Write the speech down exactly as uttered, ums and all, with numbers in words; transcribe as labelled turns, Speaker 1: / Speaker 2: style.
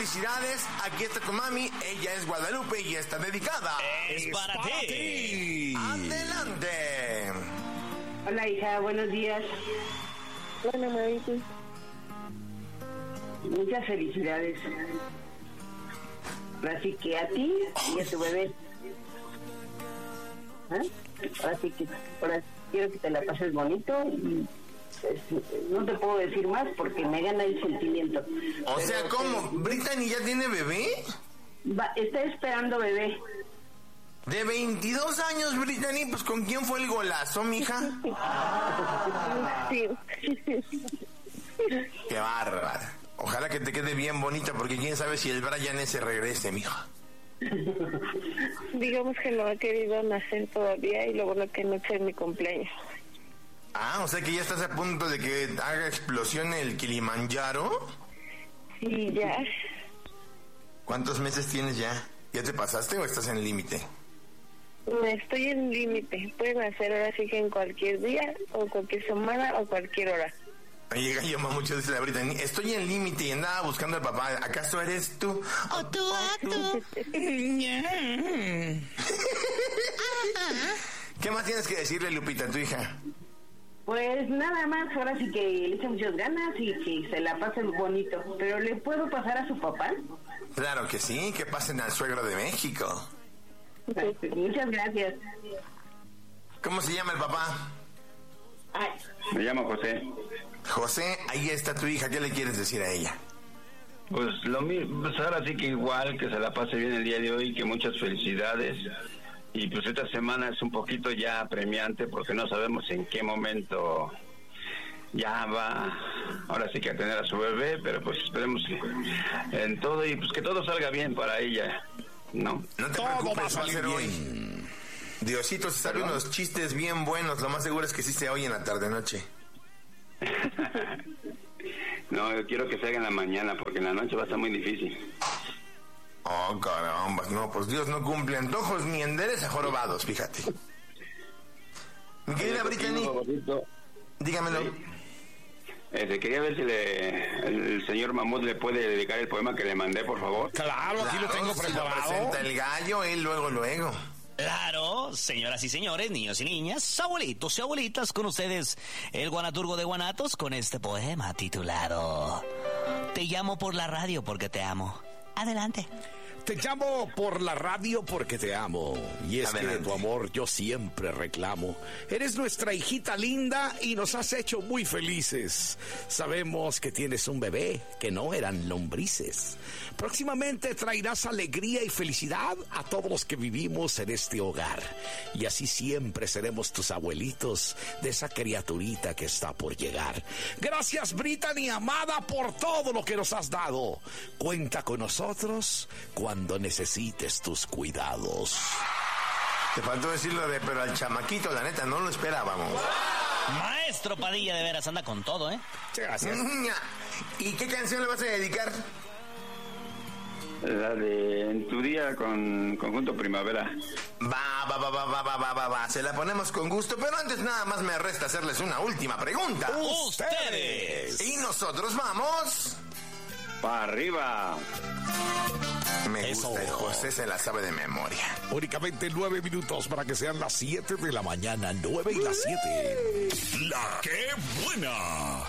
Speaker 1: felicidades. Aquí está tu mami. Ella es Guadalupe y está dedicada.
Speaker 2: Es, es para, para ti. ti.
Speaker 1: Adelante.
Speaker 3: Hola, hija. Buenos días.
Speaker 4: Hola, mamita.
Speaker 3: Muchas felicidades. Así que a ti y a tu bebé. ¿Eh? Así que ahora quiero que te la pases bonito y pues, no te puedo decir más porque me gana el sentimiento.
Speaker 1: O Pero, sea, ¿cómo? Eh, ¿Brittany ya tiene bebé?
Speaker 3: Va, está esperando bebé.
Speaker 1: De veintidós años, Brittany, pues ¿con quién fue el golazo, mija?
Speaker 4: Sí.
Speaker 1: Qué bárbara. Ojalá que te quede bien bonita, porque quién sabe si el Brian ese regrese, mija.
Speaker 4: Digamos que no ha querido nacer todavía y luego no que no es mi cumpleaños.
Speaker 1: Ah, o sea que ya estás a punto de que haga explosión el Kilimanjaro.
Speaker 4: Sí, ya.
Speaker 1: ¿Cuántos meses tienes ya? ¿Ya te pasaste o estás en límite?
Speaker 4: Estoy en límite. Puedo hacer ahora sí que en cualquier día, o cualquier semana, o cualquier hora.
Speaker 1: Oye, gallo, mucho dice la Brittany. Estoy en límite y andaba buscando al papá. ¿Acaso eres tú?
Speaker 2: ¿O tú, o tú?
Speaker 1: ¿Qué más tienes que decirle, Lupita, a tu hija?
Speaker 3: Pues nada más, ahora sí que le echa muchas ganas y que se la pasen bonito. ¿Pero le puedo pasar a su papá?
Speaker 1: Claro que sí, que pasen al suegro de México.
Speaker 3: Pues, muchas gracias.
Speaker 1: ¿Cómo se llama el papá?
Speaker 3: Ay.
Speaker 5: Me llamo José.
Speaker 1: José, ahí está tu hija. ¿Qué le quieres decir a ella?
Speaker 5: Pues lo mismo, pues ahora sí que igual, que se la pase bien el día de hoy, que muchas felicidades. Y pues esta semana es un poquito ya apremiante porque no sabemos en qué momento ya va, ahora sí que a tener a su bebé, pero pues esperemos que en todo y pues que todo salga bien para ella, ¿no?
Speaker 1: No te
Speaker 2: todo
Speaker 1: preocupes,
Speaker 2: va a salir
Speaker 1: va a ser hoy. Diosito, se sabe unos chistes bien buenos. Lo más seguro es que sí se oye en la tarde-noche.
Speaker 5: No, yo quiero que se haga en la mañana porque en la noche va a estar muy difícil.
Speaker 1: Oh, caramba, no, pues Dios no cumple antojos ni endereza jorobados, fíjate. Mi querida Brittany, dígamelo.
Speaker 5: Sí. Eh, quería ver si le, el, el señor Mamut le puede dedicar el poema que le mandé, por favor.
Speaker 2: Claro, aquí
Speaker 1: claro,
Speaker 2: lo tengo preparado.
Speaker 1: Si lo presenta el gallo, él luego, luego.
Speaker 2: Claro, señoras y señores, niños y niñas, abuelitos y abuelitas, con ustedes el guanaturgo de Guanatos con este poema titulado Te llamo por la radio porque te amo. Adelante.
Speaker 6: Te llamo por la radio porque te amo. Y es Adelante. Que de tu amor yo siempre reclamo. Eres nuestra hijita linda y nos has hecho muy felices. Sabemos que tienes un bebé, que no eran lombrices. Próximamente traerás alegría y felicidad a todos los que vivimos en este hogar. Y así siempre seremos tus abuelitos de esa criaturita que está por llegar. Gracias, Brittany, amada, por todo lo que nos has dado. Cuenta con nosotros cuando necesites tus cuidados.
Speaker 1: Te faltó decirlo de, pero al chamaquito, la neta, no lo esperábamos.
Speaker 2: Maestro Padilla, de veras, anda con todo, ¿eh?
Speaker 1: Muchas gracias. ¿Y qué canción le vas a dedicar?
Speaker 5: La de En tu día con Conjunto Primavera.
Speaker 1: Va, va, va, va, va, va, va, va, va. Se la ponemos con gusto, pero antes nada más me resta hacerles una última pregunta.
Speaker 2: ¡Ustedes!
Speaker 1: Y nosotros vamos...
Speaker 5: ¡para arriba!
Speaker 1: Me Eso. gusta, el José se la sabe de memoria.
Speaker 6: Únicamente nueve minutos para que sean las siete de la mañana. Nueve y las siete.
Speaker 7: La que buena.